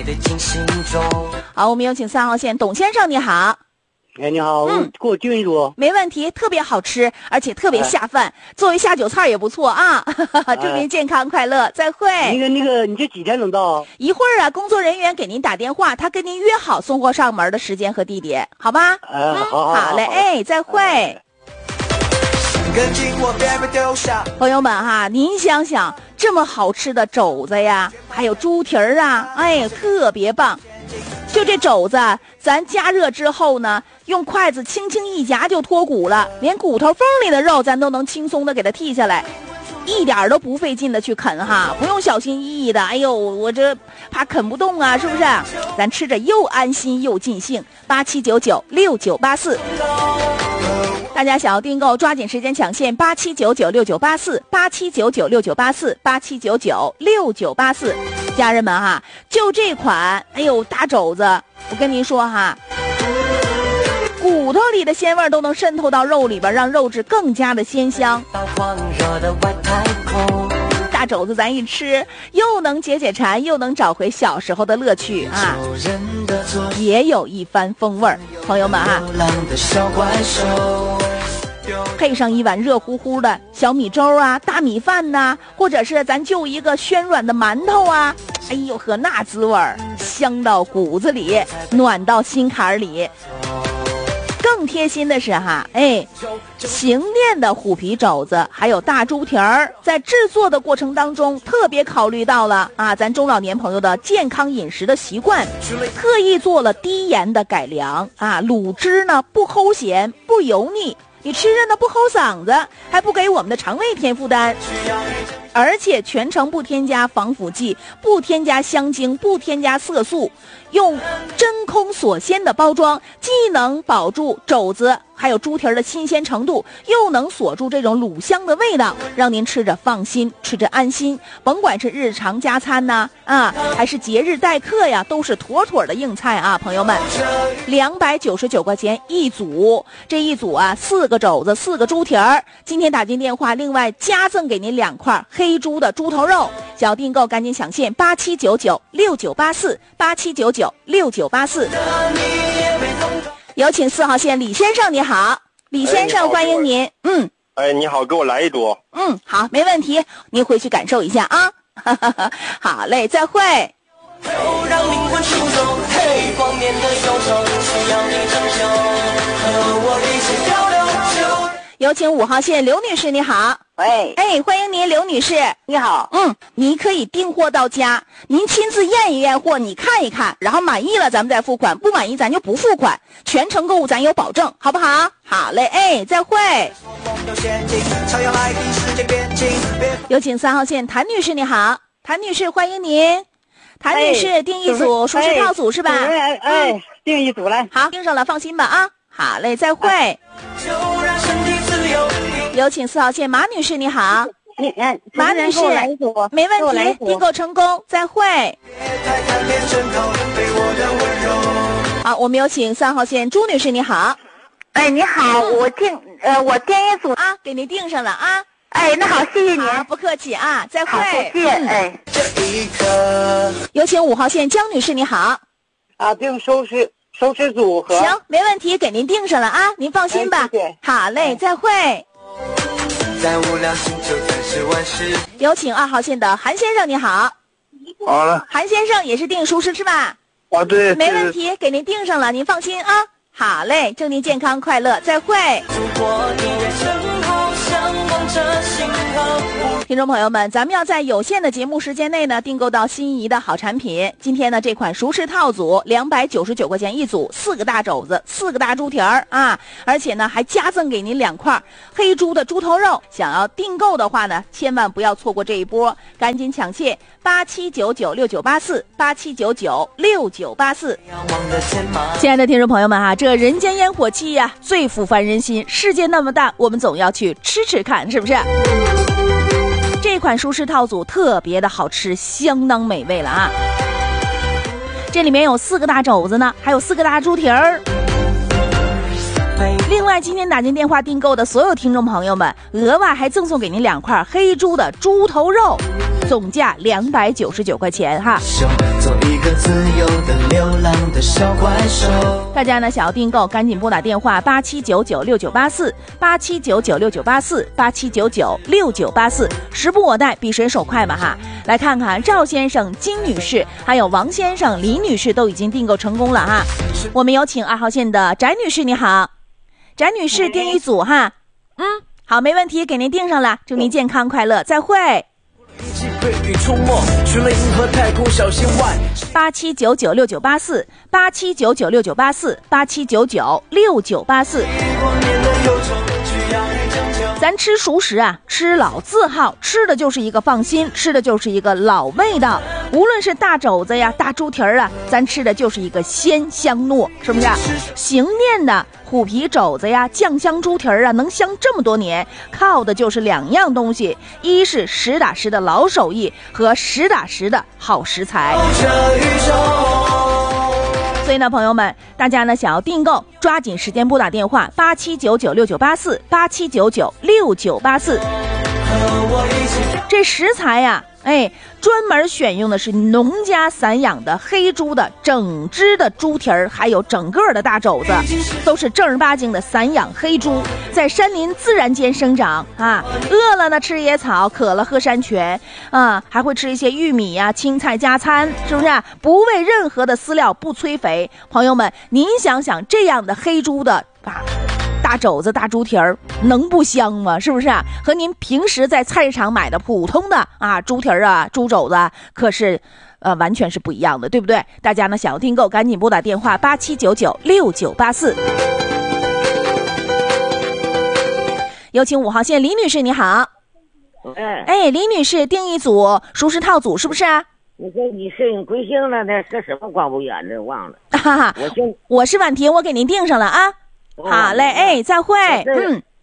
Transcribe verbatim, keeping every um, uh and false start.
好，我们有请三号线董先生，你好。 哎，你好， 嗯， 给我订一桌。 没问题，特别好吃，而且特别下饭，哎、作为下酒菜也不错啊。祝您健康快乐，哎、再会。 那个那个，你这几天能到？ 一会儿啊，工作人员给您打电话，他跟您约好送货上门的时间和地点，好吧？ 哎，嗯、好, 好, 好, 好嘞，哎，再会。哎朋友们哈，您想想，这么好吃的肘子呀，还有猪蹄儿啊，哎，特别棒。就这肘子，咱加热之后呢，用筷子轻轻一夹就脱骨了，连骨头缝里的肉咱都能轻松的给它剔下来，一点都不费劲的去啃哈，不用小心翼翼的。哎呦，我这怕啃不动啊，是不是？咱吃着又安心又尽兴。八七九九六九八四。大家想要订购，抓紧时间抢线八七九九六九八四，八七九九六九八四，八七九九六九八四。家人们哈，就这款，哎呦，大肘子，我跟您说哈，骨头里的鲜味都能渗透到肉里边，让肉质更加的鲜香。大肘子咱一吃，又能解解馋，又能找回小时候的乐趣啊，也有一番风味儿。朋友们啊，配上一碗热乎乎的小米粥啊，大米饭呐、啊，或者是咱就一个暄软的馒头啊，哎呦呵，那滋味儿香到骨子里，暖到心坎里。更贴心的是哈，哎，形店的虎皮肘子还有大猪蹄儿，在制作的过程当中特别考虑到了啊，咱中老年朋友的健康饮食的习惯，特意做了低盐的改良啊，卤汁呢不齁咸不油腻，你吃着呢不齁嗓子，还不给我们的肠胃添负担，而且全程不添加防腐剂，不添加香精，不添加色素，用真空锁鲜的包装，既能保住肘子还有猪蹄儿的新鲜程度，又能锁住这种卤香的味道，让您吃着放心，吃着安心。甭管是日常加餐呐 啊, 啊，还是节日待客呀，都是妥妥的硬菜啊，朋友们。两百九十九块钱一组，这一组啊，四个肘子，四个猪蹄儿。今天打进电话，另外加赠给您两块黑猪的猪头肉。想要订购，赶紧抢线八七九九六九八四，八七九九六九八四。有请四号线李先生，你好，李先生，哎、欢迎您。嗯， 哎，你好，给我来一桌。 嗯，好，没问题，您回去感受一下啊。好嘞，再会。就让灵魂出走，嘿，光面的右手需要你拯救，和我一起漂流。有请五号线刘女士，你好。 喂， 哎，欢迎您，刘女士， 你好。 嗯，您可以订货到家，您亲自验一验货，你看一看，然后满意了咱们再付款，不满意咱就不付款，全程购物咱有保证，好不好？好嘞，哎，再会。有请三号线谭女士，你好，谭女士，欢迎您。谭女士，订一组熟食套组是吧？ 哎哎，订一组来。 好，订上了，放心吧啊。好嘞，再会。哎、有请四号线马女士，你好。 你哎， 马女士，没问题，订购成功，再会。好，我们有请三号线朱女士，你好。 哎，你好，嗯、我订呃，我订一组啊，给您订上了啊。 哎，那好，谢谢您， 不客气啊，再会。 好，再见。哎， 有请五号线江女士，你好。 啊，订收拾。收拾组合行，没问题，给您订上了啊，您放心吧。 哎、谢谢好嘞，哎、再会。在无聊星球暂时万事。有请二号线的韩先生，你好。 好了。 韩先生也是订熟食是吧？ 啊，对。 没问题，给您订上了，您放心啊。好嘞，祝您健康快乐，再会。听众朋友们，咱们要在有限的节目时间内呢，订购到心仪的好产品。今天呢，这款熟食套组两百九十九块钱一组，四个大肘子，四个大猪蹄儿啊，而且呢还加赠给您两块黑猪的猪头肉。想要订购的话呢，千万不要错过这一波，赶紧抢切八七九九六九八四，八七九九六九八四。亲爱的听众朋友们啊，这人间烟火气呀、啊，最抚凡人心。世界那么大，我们总要去吃吃看，是不是？这款熟食套组特别的好吃，相当美味了啊！这里面有四个大肘子呢，还有四个大猪蹄儿。另外，今天打进电话订购的所有听众朋友们，额外还赠送给您两块黑猪的猪头肉。 总价两百九十九块钱哈。 做一个自由的流浪的小怪兽。 大家呢想要订购，赶紧拨打电话八七九九六九八四八七九九六九八四八七九九六九八四，时不我待，比谁手快嘛哈。来看看赵先生、金女士，还有王先生、李女士都已经订购成功了哈。我们有请二号线的翟女士，你好，翟女士订一组哈。嗯，好，没问题，给您订上了，祝您健康快乐，再会。八七九九六九八四八七九九六九八四八七九九六九八四。咱吃熟食啊，吃老字号，吃的就是一个放心，吃的就是一个老味道。无论是大肘子呀、大猪蹄儿啊，咱吃的就是一个鲜香糯，是不是啊？形念的虎皮肘子呀、酱香猪蹄儿啊，能香这么多年，靠的就是两样东西，一是实打实的老手艺和实打实的好食材。所以呢，朋友们，大家呢想要订购，抓紧时间拨打电话八七九九六九八四八七九九六九八四。这食材呀、啊，哎，专门选用的是农家散养的黑猪的整只的猪蹄儿，还有整个的大肘子，都是正儿八经的散养黑猪，在山林自然间生长啊。饿了呢吃野草，渴了喝山泉啊，还会吃一些玉米呀、啊、青菜加餐，是不是、啊？不喂任何的饲料，不催肥。朋友们，您想想这样的黑猪的啊。大肘子、大猪蹄儿能不香吗？是不是啊？和您平时在菜市场买的普通的啊猪蹄儿啊、猪肘子啊，可是呃完全是不一样的，对不对？大家呢想要订购，赶紧拨打电话八七九九六九八四。有请五号线李女士，你好。 哎哎，李女士订一组熟食套组，是不是啊？ 你说你是贵姓了？那是什么广播员的？忘了。 哈哈， 我姓， 我是婉婷，我给您订上了啊。好嘞，哎，再会。 嗯。